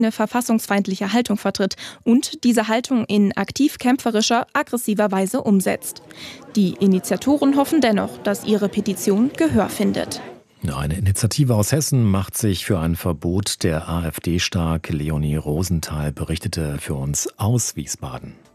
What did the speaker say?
eine verfassungsfeindliche Haltung vertritt und diese Haltung in aktiv kämpferischer, aggressiver Weise umsetzt. Die Initiatoren hoffen dennoch, dass ihre Petition Gehör findet. Eine Initiative aus Hessen macht sich für ein Verbot der AfD stark. Leonie Rosenthal berichtete für uns aus Wiesbaden.